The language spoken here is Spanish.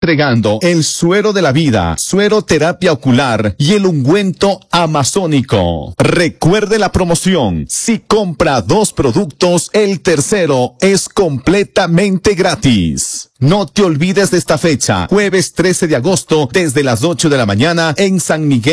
entregando el suero de la vida, suero terapia ocular y el ungüento amazónico. Recuerde la promoción. Si compra 2 productos, el tercero es completamente gratis. No te olvides de esta fecha, jueves 13 de agosto, desde las 8 de la mañana en San Miguel.